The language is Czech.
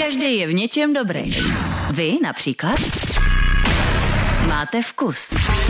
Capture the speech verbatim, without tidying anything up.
Každý je v něčem dobrý. Vy například máte vkus.